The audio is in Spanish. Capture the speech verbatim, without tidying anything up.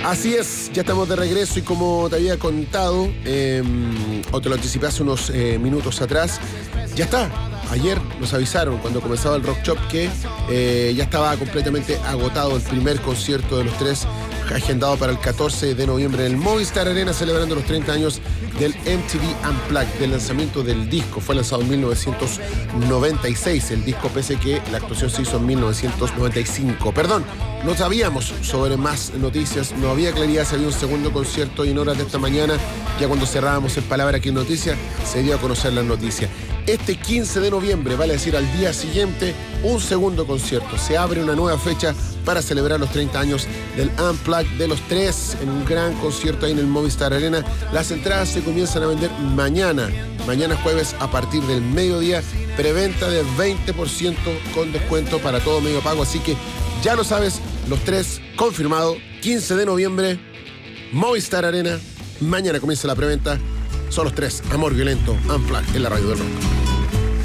Así es, ya estamos de regreso y como te había contado, eh, o te lo anticipé hace unos eh, minutos atrás, ya está. Ayer nos avisaron cuando comenzaba el Rock Shop que eh, ya estaba completamente agotado el primer concierto de los tres, agendado para el catorce de noviembre en el Movistar Arena, celebrando los treinta años del M T V Unplugged, del lanzamiento del disco. Fue lanzado en mil novecientos noventa y seis, el disco, pese que la actuación se hizo en mil novecientos noventa y cinco. Perdón, no sabíamos sobre más noticias, no había claridad si había un segundo concierto, y en horas de esta mañana, ya cuando cerrábamos el Palabra Aquí en Noticias, se dio a conocer la noticia. Este quince de noviembre, vale decir al día siguiente, un segundo concierto. Se abre una nueva fecha para celebrar los treinta años del Unplugged de los tres, en un gran concierto ahí en el Movistar Arena. Las entradas se comienzan a vender mañana, mañana jueves a partir del mediodía, preventa de veinte por ciento con descuento para todo medio pago, así que ya lo sabes, los tres confirmado, quince de noviembre, Movistar Arena, mañana comienza la preventa. Son los tres, Amor Violento, Unplugged en la radio del rock.